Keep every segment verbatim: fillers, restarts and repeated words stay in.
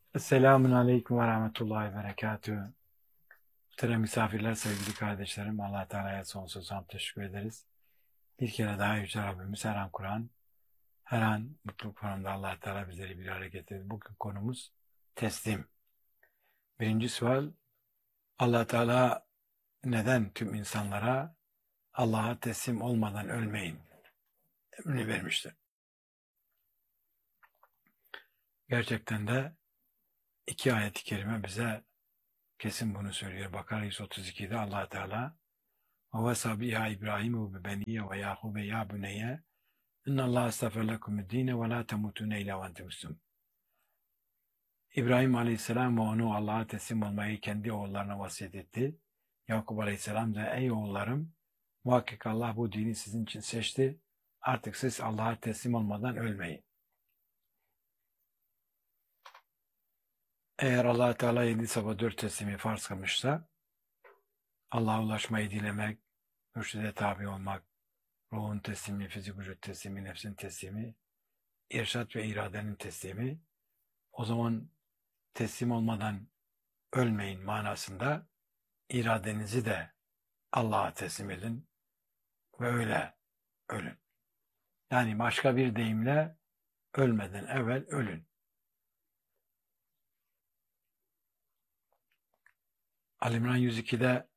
Selamun Aleyküm ve Rahmetullahi ve Berekatühü. Muhterem misafirler, sevgili kardeşlerim, Allah Teala'ya sonsuz hamd teşekkür ederiz. Bir kere daha Yüce Rabbimiz her an Kur'an, her an mutluluk konumunda Allah Teala bizleri bir araya getirdi. Bugün konumuz teslim. Birinci sual, Allah Teala neden tüm insanlara Allah'a teslim olmadan ölmeyin emrini vermiştir? Gerçekten de iki ayet-i kerime bize kesin bunu söylüyor. Bakara yüz otuz ikide Allah Teala وَوَسَى بِهَا إِبْرَاهِيمُ وَبَنِيهِ وَيَعْقُوبَ يَا بُنَيَّ اِنَّ اللّٰهَ اسْتَفَى لَكُمُ الدِّينَ وَلَا تَمُوتُنَّ اِلَّا وَاَنْتُمْ مُسْلِمُونَ. İbrahim Aleyhisselam ve onu Allah'a teslim olmayı kendi oğullarına vasiyet etti. Yakup Aleyhisselam da ey oğullarım, muhakkak Allah bu dini sizin için seçti. Artık siz Allah'a teslim olmadan ölmeyin. Eğer Allah Teala yedi sabah dört teslimi farz kılmışsa, Allah'a ulaşmayı dilemek, mürşide tabi olmak, ruhun teslimi, fizik vücut teslimi, nefsin teslimi, irşat ve iradenin teslimi, o zaman teslim olmadan ölmeyin manasında iradenizi de Allah'a teslim edin ve öyle ölün. Yani başka bir deyimle ölmeden evvel ölün. Ali İmran yüz ikide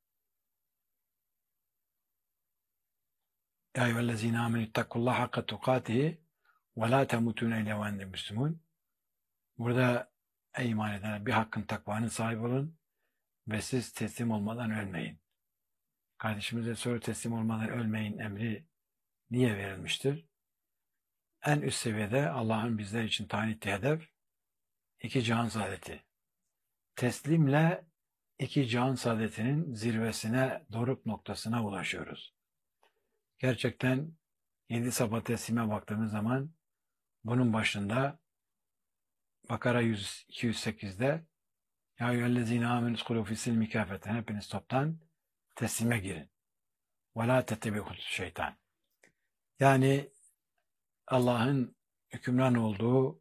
Ya eyyühellezine amenü ittakullaha hakka tukatihi ve la temutune ille ve entum müslümun. Burada ey iman edenler bir hakkın takvanın sahibi olun ve siz teslim olmadan ölmeyin. Kardeşimize soru teslim olmadan ölmeyin emri niye verilmiştir? En üst seviyede Allah'ın bizler için tayin ettiği hedef iki cihan saadeti. Teslimle iki cihan saadetinin zirvesine, doruk noktasına ulaşıyoruz. Gerçekten yedi sabah teslime baktığımız zaman bunun başında Bakara yüz, iki yüz sekizde Ya eyyühellezine amenü udhulu fis-silmi kâfeten, hepiniz toptan teslime girin. Ve la tettebi'u şeytan. Yani Allah'ın hükümran olduğu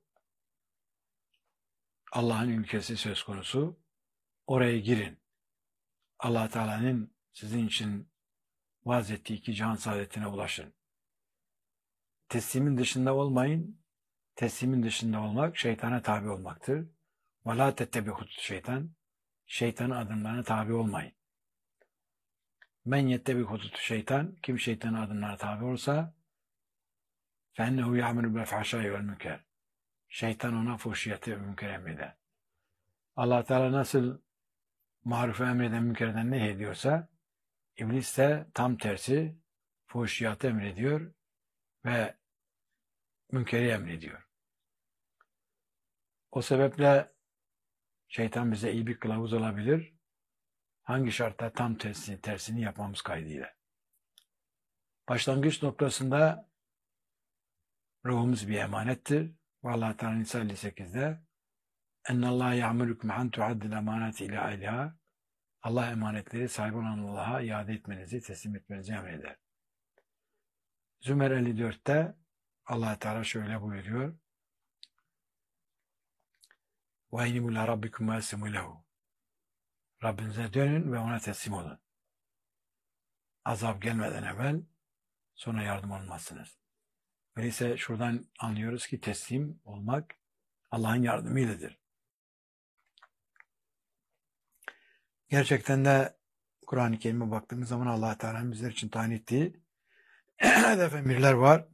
Allah'ın ülkesi söz konusu. Oraya girin. Allah Teala'nın sizin için vaaz ettiği iki cihan saadetine ulaşın. Teslimin dışında olmayın. Teslimin dışında olmak şeytana tabi olmaktır. Ve la tettebi'u şeytan. Şeytanın adımlarına tabi olmayın. Men yettebi'u şeytan. Kim şeytanın adımlarına tabi olursa فَاَنَّهُ يَعْمَلُ بِالْفَحْشَاءِ وَالْمُنكَرِ. Şeytan ona fuhşiyatı ve münker emreder. Allah Teala nasıl marufu emreden, münkerden ne ediyorsa, İblis de tam tersi fuhşiyatı emrediyor ve münkeri emrediyor. O sebeple şeytan bize iyi bir kılavuz olabilir. Hangi şartta tam tersini, tersini yapmamız kaydıyla. Başlangıç noktasında ruhumuz bir emanettir. Allah Teala Nisa elli sekizde اَنَّ اللّٰهَ يَعْمُلُكُمْ عَنْ تُعَدِّ الْاَمَانَةِ اِلَى اَهْلِهَا. Allah emanetleri sahibi olan Allah'a iade etmenizi, teslim etmenizi emreder. Zümer elli dörtte Allah Teala şöyle buyuruyor. وَاِنِبُ لَا رَبِّكُمْ وَاَسِمُ لَهُ. Rabbinize dönün ve ona teslim olun. Azap gelmeden evvel sonra yardım olmazsınız. Öyleyse şuradan anlıyoruz ki teslim olmak Allah'ın yardımıyladır. Gerçekten de Kur'an-ı Kerim'e baktığımız zaman Allah Teala'nın bizler için tayin ettiği hedef emirler var.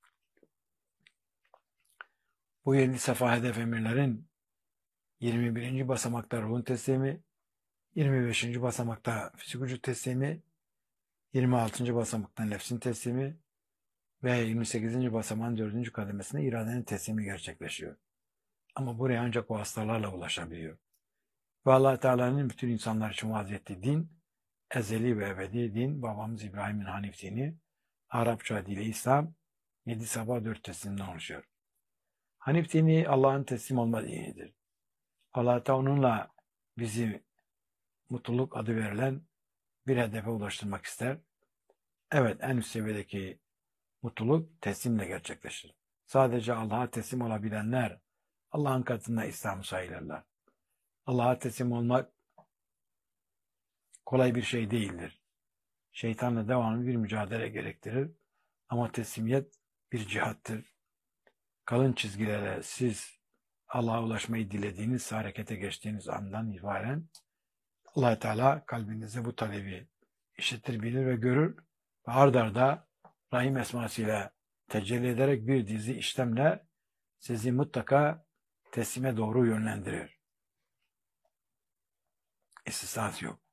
Bu yedi sefa hedef emirlerin yirmi birinci basamakta ruhun teslimi, yirmi beşinci basamakta fizik vücut teslimi, yirmi altıncı basamakta nefsin teslimi ve yirmi sekizinci basamağın dördüncü kademesinde iradenin teslimi gerçekleşiyor. Ama buraya ancak o hastalarla ulaşabiliyor. Ve Allah Teala'nın bütün insanlar için vaaz ettiği din, ezeli ve ebedi din, babamız İbrahim'in Hanif dini, Arapça dili İslam, yedi sabah dört teslimden oluşuyor. Hanif dini Allah'ın teslim olma dinidir. Allah Teala onunla bizi mutluluk adı verilen bir hedefe ulaştırmak ister. Evet, en üst seviyedeki mutluluk teslimle gerçekleşir. Sadece Allah'a teslim olabilenler Allah'ın katında İslam'ı sayılırlar. Allah'a teslim olmak kolay bir şey değildir. Şeytanla devamlı bir mücadele gerektirir. Ama teslimiyet bir cihattır. Kalın çizgilerle siz Allah'a ulaşmayı dilediğiniz, harekete geçtiğiniz andan itibaren Allah Teala kalbinizde bu talebi işitir, bilir ve görür. Ve ard arda Rahim esmasıyla tecelli ederek bir dizi işlemle sizi mutlaka teslime doğru yönlendirir. İstisnası yok.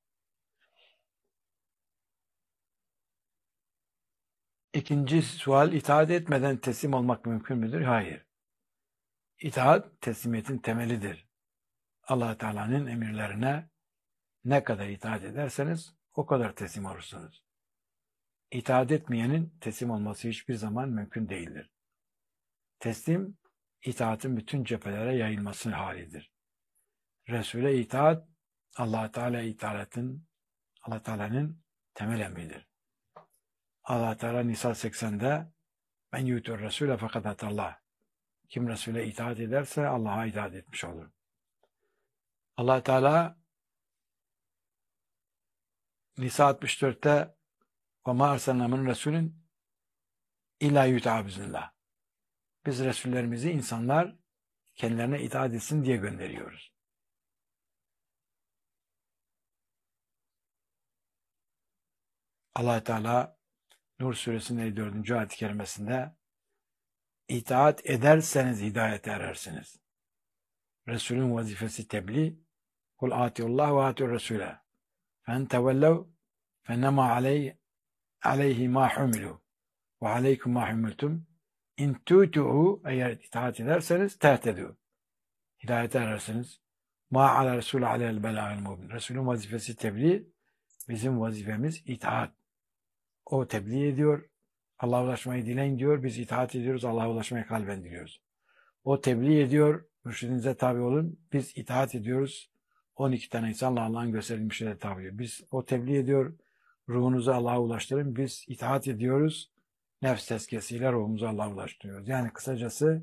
İkinci sual, itaat etmeden teslim olmak mümkün müdür? Hayır. İtaat teslimiyetin temelidir. Allah Teala'nın emirlerine ne kadar itaat ederseniz o kadar teslim olursunuz. İtaat etmeyenin teslim olması hiçbir zaman mümkün değildir. Teslim, itaatin bütün cephelere yayılması halidir. Resul'e itaat, Allah Teala itaatin, Allah Teala'nın temel emridir. Allah Teala Nisa seksende "Men yutur Resul'e fakat atallah." Kim Resul'e itaat ederse Allah'a itaat etmiş olur. Allah Teala Nisa altmış dörtte "Ve arsalna min Resulün illa yuta'a biiznillah." Biz Resullerimizi insanlar kendilerine itaat etsin diye gönderiyoruz. Allah Teala Nur suresinin elli dördüncü ayet-i kerimesinde itaat ederseniz hidayete erersiniz. Resulün vazifesi tebliğ. Kul atiullah ve atiur Resul'e. Fen tevellev fennema aleyhi ma humilu ve aleykum ma humiltum. İn tu'tu'u, eğer itaat ederseniz tehtedû. Hidayete erersiniz. Ma ala Resulü aleyhel belâgil mubin. Resulün vazifesi tebliğ. Bizim vazifemiz itaat. O tebliğ ediyor. Allah'a ulaşmayı dileyin diyor. Biz itaat ediyoruz. Allah'a ulaşmayı kalben diliyoruz. O tebliğ ediyor. Mürşidinize tabi olun. Biz itaat ediyoruz. on iki tane insanla Allah'ın gösterilmişine tabi ediyor. Biz o tebliğ ediyor. Ruhunuzu Allah'a ulaştırın. Biz itaat ediyoruz. Nefs tezkiyesiyle ruhumuzu Allah'a ulaştırıyoruz. Yani kısacası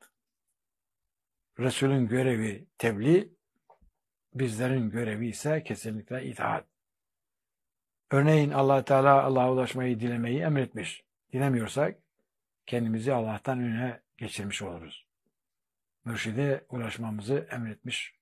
Resul'ün görevi tebliğ, bizlerin görevi ise kesinlikle itaat. Örneğin Allah Teala Allah'a ulaşmayı dilemeyi emretmiş. Dilemiyorsak kendimizi Allah'tan öne geçirmiş oluruz. Mürşide ulaşmamızı emretmiş.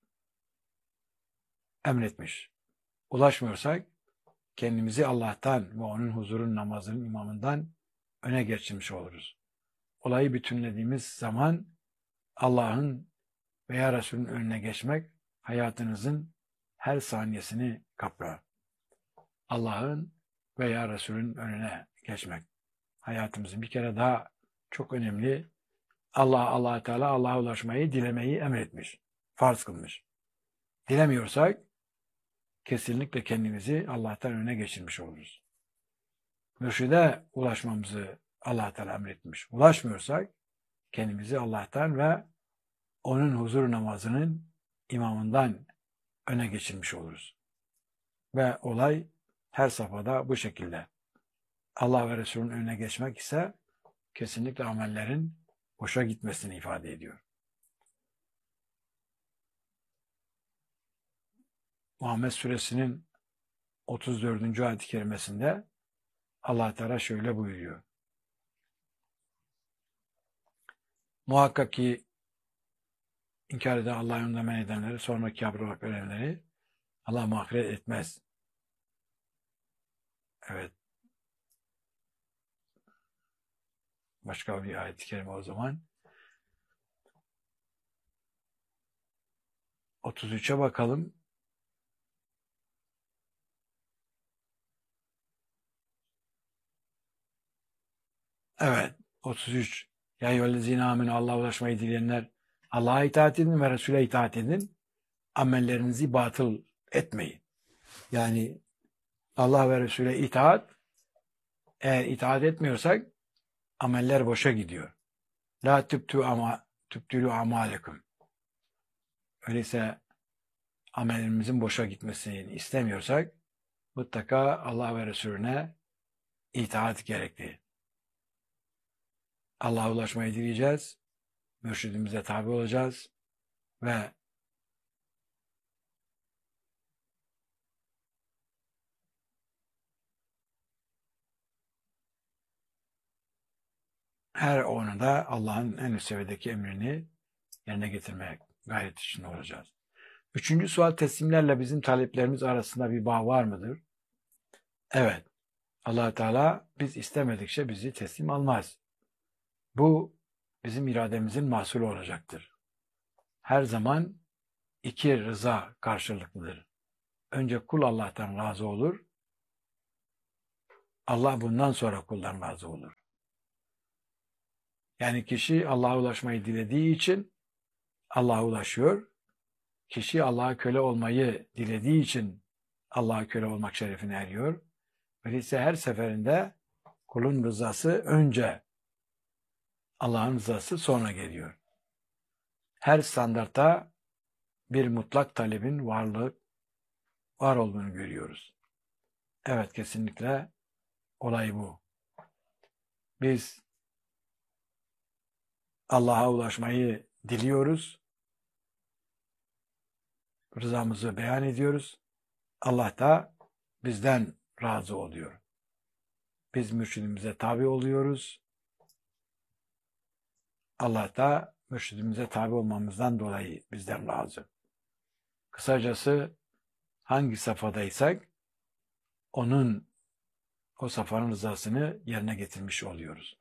Emretmiş. Ulaşmıyorsak kendimizi Allah'tan ve onun huzurun namazının imamından öne geçirmiş oluruz. Olayı bütünlediğimiz zaman Allah'ın veya Resul'ün önüne geçmek hayatınızın her saniyesini kaplar. Allah'ın veya Resul'ün önüne geçmek hayatımızın bir kere daha çok önemli. Allah, Allah Teala Allah'a ulaşmayı, dilemeyi emretmiş. Farz kılmış. Dilemiyorsak kesinlikle kendimizi Allah'tan öne geçirmiş oluruz. Mürşide ulaşmamızı Allah Teala emretmiş. Ulaşmıyorsak kendimizi Allah'tan ve onun huzur namazının imamından öne geçirmiş oluruz. Ve olay her safhada bu şekilde. Allah ve Resul'ün önüne geçmek ise kesinlikle amellerin boşa gitmesini ifade ediyor. Muhammed Suresinin otuz dördüncü ayet-i kerimesinde Allah Teala şöyle buyuruyor. Muhakkak ki inkar eden Allah'ın yolunda men edenleri, sonraki yaprak verenleri Allah mağfiret etmez. Evet. Başka bir ayet-i kerime o zaman. otuz üçe bakalım. Evet. otuz üç. Ya eyyühellezine amenu, Allah'a ulaşmayı dileyenler, Allah'a itaat edin ve Resul'e itaat edin. Amellerinizi batıl etmeyin. Yani Allah ve Resul'e itaat, eğer itaat etmiyorsak ameller boşa gidiyor. La tübtü ama tübtülü amalekum. Öyleyse amelimizin boşa gitmesini istemiyorsak mutlaka Allah ve Resulüne itaat gerekli. Allah'a ulaşmayı dileyeceğiz. Mürşidimize tabi olacağız ve her onunda Allah'ın en üst seviyedeki emrini yerine getirmeye gayret içinde olacağız. Üçüncü sual, teslimlerle bizim taleplerimiz arasında bir bağ var mıdır? Evet. Allah Teala biz istemedikçe bizi teslim almaz. Bu bizim irademizin mahsulü olacaktır. Her zaman iki rıza karşılıklıdır. Önce kul Allah'tan razı olur. Allah bundan sonra kuldan razı olur. Yani kişi Allah'a ulaşmayı dilediği için Allah'a ulaşıyor. Kişi Allah'a köle olmayı dilediği için Allah'a köle olmak şerefine eriyor. Öyleyse her seferinde kulun rızası önce, Allah'ın rızası sonra geliyor. Her standartta bir mutlak talebin varlığı var olduğunu görüyoruz. Evet, kesinlikle olay bu. Biz Allah'a ulaşmayı diliyoruz. Rızamızı beyan ediyoruz. Allah da bizden razı oluyor. Biz mürşidimize tabi oluyoruz. Allah da mürşidimize tabi olmamızdan dolayı bizden razı. Kısacası hangi safhadaysak onun o safhanın rızasını yerine getirmiş oluyoruz.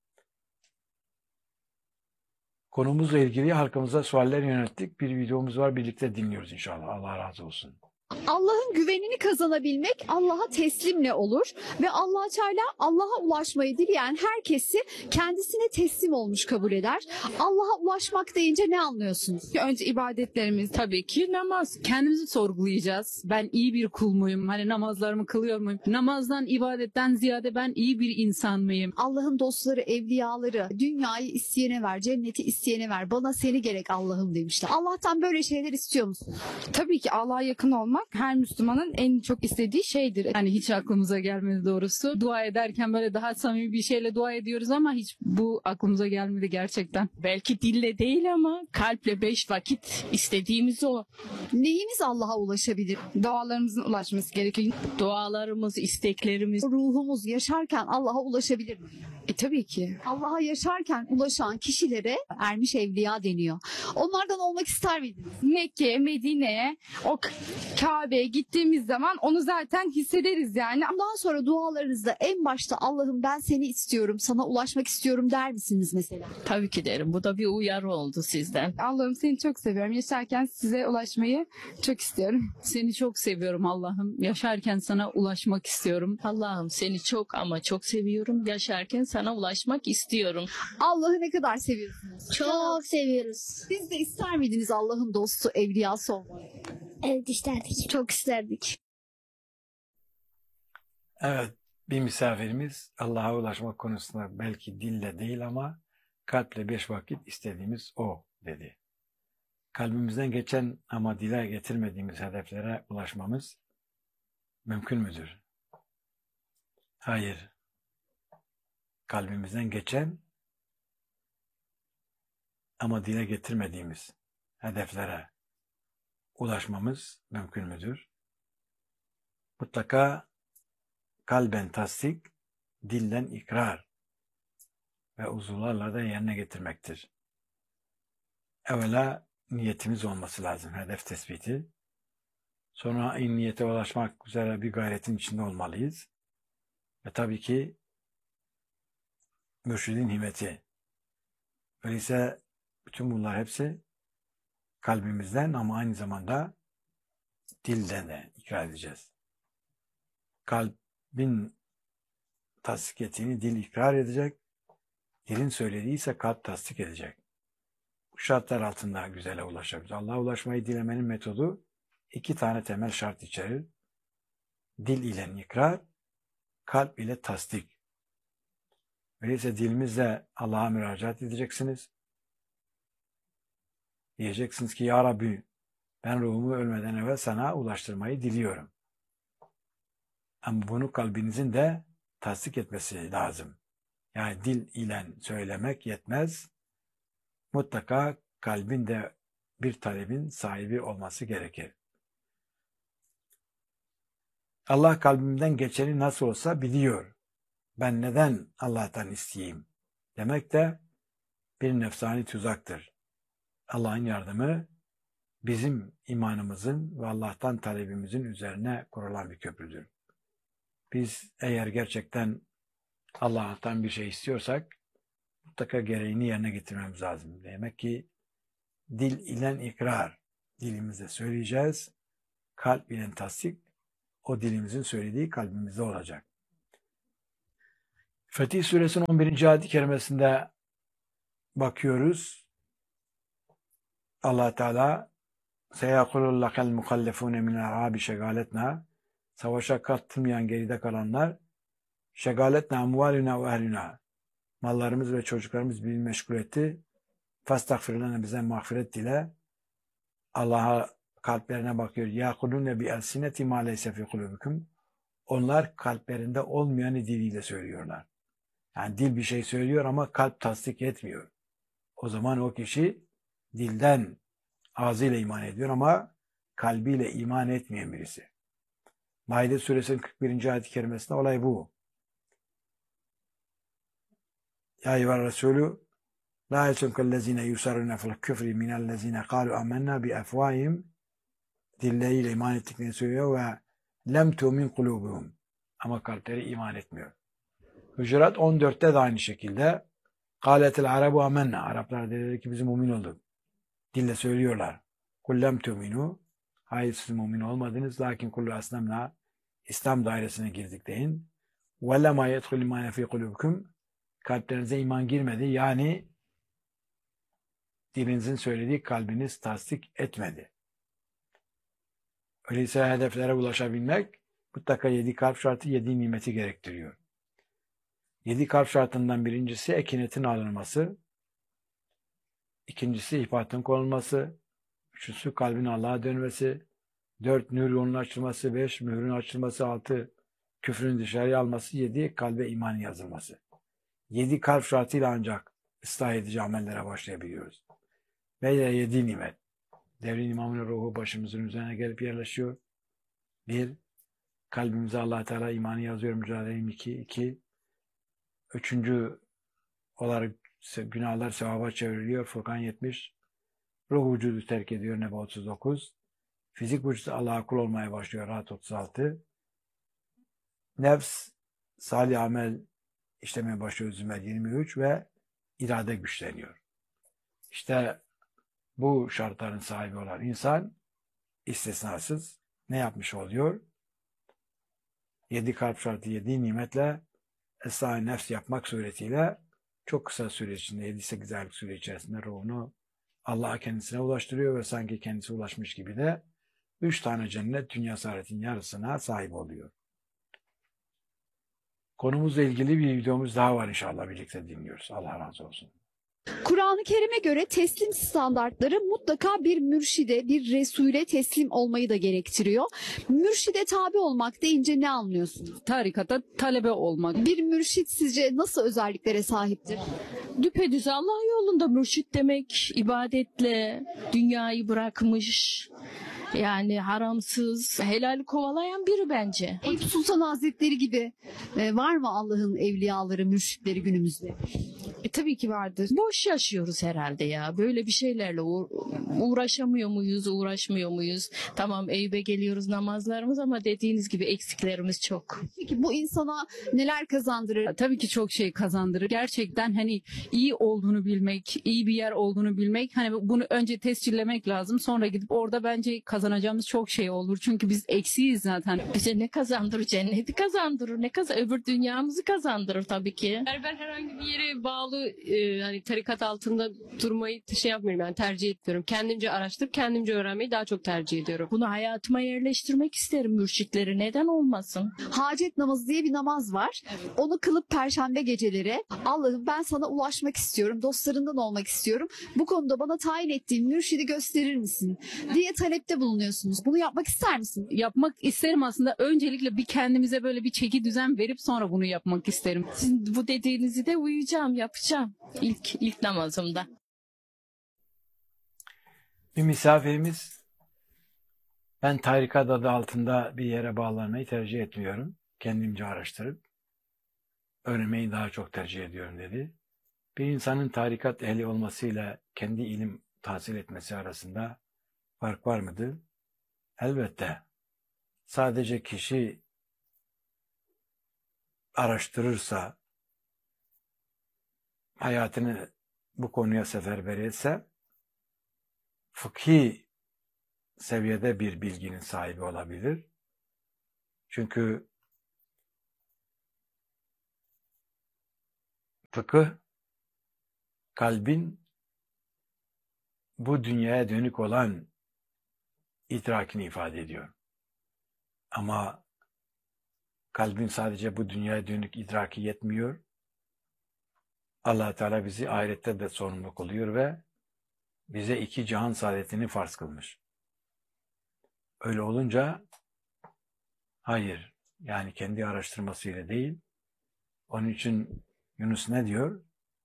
Konumuzla ilgili halkımıza sualler yönelttik. Bir videomuz var, birlikte dinliyoruz inşallah. Allah razı olsun. Allah'ın güvenini kazanabilmek Allah'a teslimle olur ve Allah Teala Allah'a ulaşmayı dileyen herkesi kendisine teslim olmuş kabul eder. Allah'a ulaşmak deyince ne anlıyorsunuz? Önce ibadetlerimiz tabii ki namaz. Kendimizi sorgulayacağız. Ben iyi bir kul muyum? Hani namazlarımı kılıyor muyum? Namazdan, ibadetten ziyade ben iyi bir insan mıyım? Allah'ın dostları, evliyaları, dünyayı isteyene ver, cenneti isteyene ver, bana seni gerek Allah'ım demişler. Allah'tan böyle şeyler istiyor musun? Tabii ki Allah'a yakın olmak her Müslümanın en çok istediği şeydir. Hani hiç aklımıza gelmedi doğrusu. Dua ederken böyle daha samimi bir şeyle dua ediyoruz ama hiç bu aklımıza gelmedi gerçekten. Belki dille değil ama kalple beş vakit istediğimiz o. Neyimiz Allah'a ulaşabilir? Dualarımızın ulaşması gerekiyor. Dualarımız, isteklerimiz. Ruhumuz yaşarken Allah'a ulaşabilir mi? E tabii ki. Allah'a yaşarken ulaşan kişilere ermiş evliya deniyor. Onlardan olmak ister miydiniz? Mekke, Medine'ye, o K- Kabe'ye gittiğimiz zaman onu zaten hissederiz yani. Ondan sonra dualarınızda en başta Allah'ım ben seni istiyorum, sana ulaşmak istiyorum der misiniz mesela? Tabii ki derim. Bu da bir uyarı oldu sizden. Allah'ım seni çok seviyorum. Yaşarken size ulaşmayı çok istiyorum. Seni çok seviyorum Allah'ım. Yaşarken sana ulaşmak istiyorum. Allah'ım seni çok ama çok seviyorum. Yaşarken sana ulaşmak istiyorum. Allah'ı ne kadar seviyorsunuz? Çok seviyoruz. Siz de ister miydiniz Allah'ın dostu, evliyası olmayı? Evet isterdik. Çok isterdik. Evet, bir misafirimiz Allah'a ulaşmak konusunda belki dille değil ama kalple beş vakit istediğimiz o dedi. Kalbimizden geçen ama dile getirmediğimiz hedeflere ulaşmamız mümkün müdür? Hayır. Kalbimizden geçen ama dile getirmediğimiz hedeflere ulaşmamız mümkün müdür? Mutlaka kalben tasdik, dilden ikrar ve uzuvlarla da yerine getirmektir. Evvela niyetimiz olması lazım, hedef tespiti. Sonra iyi niyete ulaşmak üzere bir gayretin içinde olmalıyız. Ve tabii ki mürşidin himeti. Öyleyse bütün bunlar hepsi kalbimizden ama aynı zamanda dilden de ikrar edeceğiz. Kalbin tasdik ettiğini dil ikrar edecek, dilin söylediğiyse kalp tasdik edecek. Bu şartlar altında güzele ulaşabiliriz. Allah'a ulaşmayı dilemenin metodu iki tane temel şart içerir. Dil ile ikrar, kalp ile tasdik. Öyleyse dilimizle Allah'a müracaat edeceksiniz. Diyeceksiniz ki ya Rabbi ben ruhumu ölmeden evvel sana ulaştırmayı diliyorum. Ama bunu kalbinizin de tasdik etmesi lazım. Yani dil ile söylemek yetmez. Mutlaka kalbin de bir talebin sahibi olması gerekir. Allah kalbimden geçeni nasıl olsa biliyor. Ben neden Allah'tan isteyeyim demek de bir nefsani tuzaktır. Allah'ın yardımı bizim imanımızın ve Allah'tan talebimizin üzerine kurulan bir köprüdür. Biz eğer gerçekten Allah'tan bir şey istiyorsak mutlaka gereğini yerine getirmemiz lazım. Demek ki dil ile ikrar, dilimizde söyleyeceğiz, kalp ile tasdik, o dilimizin söylediği kalbimizde olacak. Fetih Suresinin on birinci ayet-i kerimesinde bakıyoruz. Allah Teala "Seyakulul lekel mukallefune minel arabi şegaletna" savaşa katılmayan geride kalanlar "şegaletna amvaluna ve ehluna" mallarımız ve çocuklarımız bizi meşgul etti. "Festagfirlana" bize mağfiret dile. Allah'a kalplerine bakıyor. "Yakulune bi elsineti ma leyse fi kulubikum" onlar kalplerinde olmayanı diliyle söylüyorlar. Yani dil bir şey söylüyor ama kalp tasdik etmiyor. O zaman o kişi dilden ağzıyla iman ediyor ama kalbiyle iman etmeyen birisi. Maide suresinin kırk birinci ayet-i kerimesinde olay bu. Ya eyyühel Resulü la yesunkellezine yusarrune fil küfri minellezine kalu amennâ bi efvâhim dilleriyle iman ettiklerini söylüyor ve lem tu'min kulubuhum ama kalpleri iman etmiyor. Hucurat on dörtte de aynı şekilde kâletel arabu amennâ Araplar dediler ki biz mümin olduk. Dille söylüyorlar. Kul lem tu'minu hayır siz mümin olmadınız lakin kullu aslamna İslam dairesine girdik deyin. Ve lemâ yedhul imâne fî kulubukum kalplerinize iman girmedi. Yani dilinizin söylediği kalbiniz tasdik etmedi. Öyleyse hedeflere ulaşabilmek mutlaka yedi kalp şartı, yedi nimeti gerektiriyor. Yedi kalp şartından birincisi ekinetin alınması, ikincisi ihbatın konulması, üçüncüsü kalbin Allah'a dönmesi, dört nur yolunun açılması, beş mührün açılması, altı küfrün dışarıya alması, yedi kalbe imanın yazılması. Yedi kalp şartıyla ancak ıslah edici amellere başlayabiliyoruz. Ve yedi nimet. Devrin imamının ruhu başımızın üzerine gelip yerleşiyor. Bir, kalbimize Allah Teala imanı yazıyor. Mücadeleyim iki. iki. Üçüncü olarak günahlar sevaba çevriliyor. Furkan yetmiş. Ruh vücudu terk ediyor. Neba otuz dokuz. Fizik vücudu Allah'a kul olmaya başlıyor. Rahat otuz altı. Nefs, salih amel işlemeye başlıyor. Zümer yirmi üç ve irade güçleniyor. İşte bu şartların sahibi olan insan istisnasız ne yapmış oluyor? Yedi kalp şartı, yedi nimetle esra-i nefs yapmak suretiyle çok kısa süre içinde, yedi sekiz aylık süre içerisinde ruhunu Allah'a kendisine ulaştırıyor ve sanki kendisi ulaşmış gibi de üç tane cennet dünya saadetin yarısına sahip oluyor. Konumuzla ilgili bir videomuz daha var inşallah birlikte dinliyoruz. Allah razı olsun. Kur'an-ı Kerim'e göre teslim standartları mutlaka bir mürşide, bir Resul'e teslim olmayı da gerektiriyor. Mürşide tabi olmak deyince ne anlıyorsunuz? Tarikata talebe olmak. Bir mürşit sizce nasıl özelliklere sahiptir? Düpedüz Allah yolunda mürşit demek, ibadetle dünyayı bırakmış, yani haramsız, helal kovalayan biri bence. Eyüp Sultan Hazretleri gibi e, var mı Allah'ın evliyaları, mürşitleri günümüzde? E, tabii ki vardır. Boş yaşıyoruz herhalde ya. Böyle bir şeylerle uğra- uğraşamıyor muyuz, uğraşmıyor muyuz? Tamam Eyüp'e geliyoruz namazlarımız ama dediğiniz gibi eksiklerimiz çok. Peki bu insana neler kazandırır? Tabii ki çok şey kazandırır. Gerçekten hani iyi olduğunu bilmek, iyi bir yer olduğunu bilmek, hani bunu önce tescillemek lazım. Sonra gidip orada bence kazanacağımız çok şey olur. Çünkü biz eksiyiz zaten. Bize ne kazandırır? Cenneti kazandırır. Ne kazan öbür dünyamızı kazandırır tabii ki. Yani ben herhangi bir yere bağlı e, hani tarikat altında durmayı şey yapmıyorum, yani tercih etmiyorum. Kendimce araştırıp kendimce öğrenmeyi daha çok tercih ediyorum. Bunu hayatıma yerleştirmek isterim mürşitleri. Neden olmasın? Hacet namazı diye bir namaz var. Onu kılıp perşembe geceleri Allah'ım ben sana ulaşmak istiyorum, dostlarından olmak istiyorum. Bu konuda bana tayin ettiğin mürşidi gösterir misin diye talepte bulunuyorsunuz. Bunu yapmak ister misin? Yapmak isterim aslında. Öncelikle bir kendimize böyle bir çeki düzen verip sonra bunu yapmak isterim. Sizin bu dediğinizi de uyuyacağım, yapacağım. İlk, ilk namazımda. Bir misafirimiz ben tarikat adı altında bir yere bağlanmayı tercih etmiyorum. Kendimce araştırıp öğrenmeyi daha çok tercih ediyorum dedi. Bir insanın tarikat ehli olmasıyla kendi ilim tahsil etmesi arasında fark var mıdır? Elbette. Sadece kişi araştırırsa, hayatını bu konuya seferber etse, fıkhi seviyede bir bilginin sahibi olabilir. Çünkü fıkıh, kalbin bu dünyaya dönük olan idrakini ifade ediyor. Ama kalbin sadece bu dünyaya dönük idraki yetmiyor. Allah Teala bizi ahirette de sorumlu kılıyor ve bize iki cihan saadetini farz kılmış. Öyle olunca hayır, yani kendi araştırmasıyla değil. Onun için Yunus ne diyor?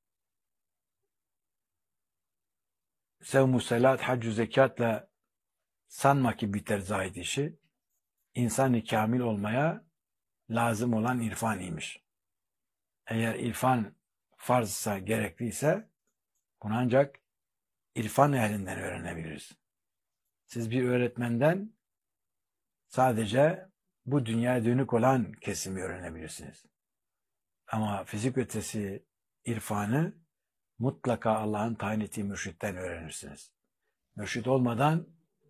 Sevmu selat, haccü zekatla sanma ki biter zahid işi. İnsan-ı kamil olmaya lazım olan irfan imiş. Eğer irfan farzsa, gerekliyse bunu ancak irfan ehlinden öğrenebiliriz. Siz bir öğretmenden sadece bu dünyaya dönük olan kesimi öğrenebilirsiniz. Ama fizik ötesi irfanı mutlaka Allah'ın tayin ettiği mürşitten öğrenirsiniz. Mürşit olmadan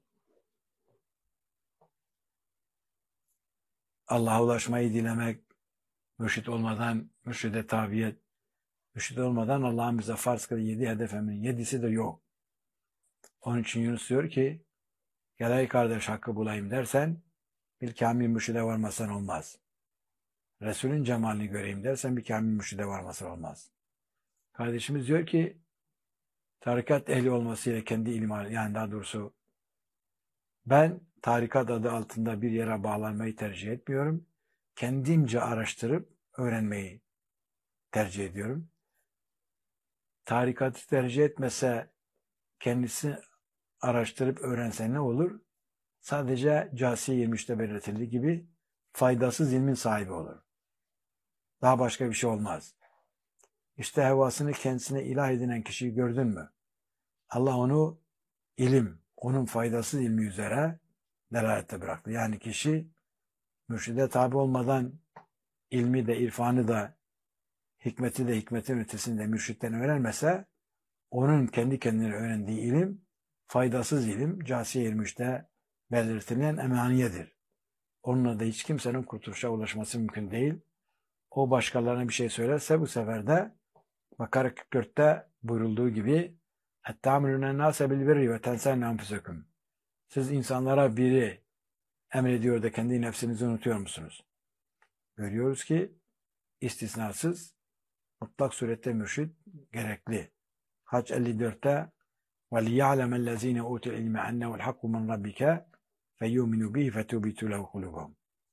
Allah'a ulaşmayı dilemek, mürşit olmadan mürşide tabiyet, mürşit olmadan Allah'ın bize farz kıldığı yedi hedef emrinin yedisi de yok. Onun için Yunus diyor ki, gel ey kardeş hakkı bulayım dersen, bir kamil mürşide varmasan olmaz. Resulün cemalini göreyim dersen bir kamil mürşide varmasan olmaz. Kardeşimiz diyor ki, tarikat ehli olmasıyla kendi ilim, yani daha doğrusu ben tarikat adı altında bir yere bağlanmayı tercih etmiyorum. Kendimce araştırıp öğrenmeyi tercih ediyorum. Tarikatı tercih etmese, kendisi araştırıp öğrense ne olur? Sadece Câsiye yirmi üçte belirtildiği gibi faydasız ilmin sahibi olur. Daha başka bir şey olmaz. İşte hevasını kendisine ilah edinen kişiyi gördün mü? Allah onu ilim, onun faydasız ilmi üzere delalette bıraktı. Yani kişi mürşide tabi olmadan ilmi de, irfanı da, hikmeti de, hikmetin ötesinde mürşitten öğrenmese, onun kendi kendine öğrendiği ilim, faydasız ilim, Câsiye yirmi üçte belirtilen emaniyedir. Onunla da hiç kimsenin kurtuluşa ulaşması mümkün değil. O başkalarına bir şey söylerse bu sefer de Bakara kırk dörtte buyurulduğu gibi اَتَّعْمِلُونَ النَّاسَ بِالْبِرِّ وَتَنْسَنَ أَنْفُسَكُمْ Siz insanlara biri emrediyor da kendi nefsinizi unutuyor musunuz? Görüyoruz ki istisnasız mutlak surette mürşid gerekli. Hac elli dörtte وَلِيَعْلَمَ الَّذ۪ينَ اُوتُوا الْاِلْمَ اَنَّهُ الْحَقُّ مِنْ رَبِّكَ فَيُؤْمِنُوا بِهِ فَتُوبِتُ لَهُ قُلُوبُهُمْ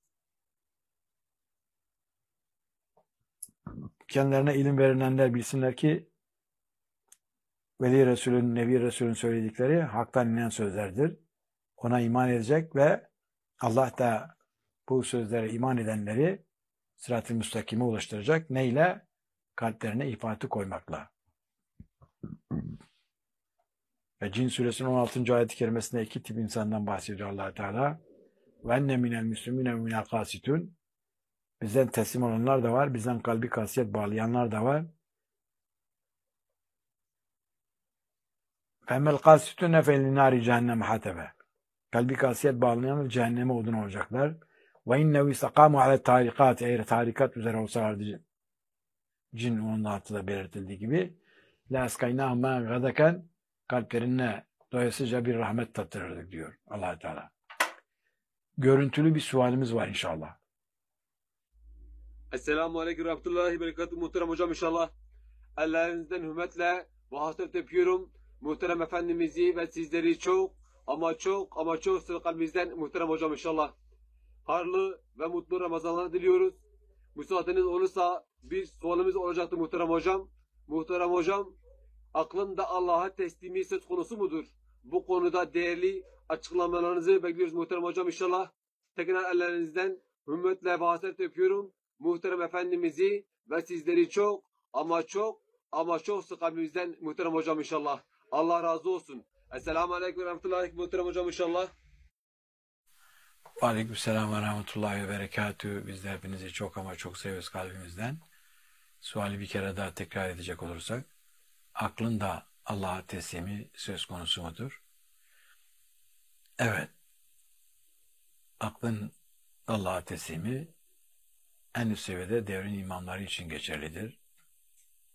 Kendilerine ilim verilenler bilsinler ki Veli Resulün, Nebi Resulün söyledikleri haktan inen sözlerdir. Ona iman edecek ve Allah da bu sözlere iman edenleri sırat-ı müstakime ulaştıracak. Neyle? Kalplerine ifatı koymakla. Ve Cin suresinin on altıncı ayet-i kerimesinde iki tip insandan bahsediyor Allah Teala. Ve enne minel müslümine ve minel kasitun. Bizden teslim olanlar da var, bizden kalbi kasiyet bağlayanlar da var. Femmel kasitune fel nari cehenneme hatebe. Kalbi kasiyet bağlayanlar cehenneme odun olacaklar. Ve innehu istakamu ale tarikat. Eğer tarikat üzere olsalardı, Cin on altıda belirtildiği gibi, la eskaynâhum mâen gadaken, kalplerine doyasıca bir rahmet tattırırdık diyor Allah Teala. Görüntülü bir sualimiz var inşallah. Esselamu Aleyküm Rahmetullahi Berekatuhu muhterem hocam inşallah. Ellerinizden hürmetle ve hasret öpüyorum. Muhterem Efendimiz'i ve sizleri çok ama çok ama çok sıra kalbimizden muhterem hocam inşallah. Hayırlı ve mutlu Ramazanlar diliyoruz. Müsaadeniz olursa bir sualimiz olacaktı muhterem hocam. Muhterem hocam, aklında Allah'a teslimi söz konusu mudur? Bu konuda değerli açıklamalarınızı bekliyoruz muhterem hocam inşallah. Tekrar ellerinizden hürmetle ve hasret öpüyorum. Muhterem Efendimiz'i ve sizleri çok ama çok ama çoksa kalbimizden muhterem hocam inşallah. Allah razı olsun. Esselamu Aleyküm ve Rahmetullahi muhterem hocam inşallah. Aleykümselam ve rahmetullahi ve berekatühü. Biz de hepinizi çok ama çok seviyoruz kalbimizden. Suali bir kere daha tekrar edecek olursak, aklın da Allah'a teslimi söz konusu mudur? Evet, aklın Allah'a teslimi en üst seviyede devrin imamları için geçerlidir.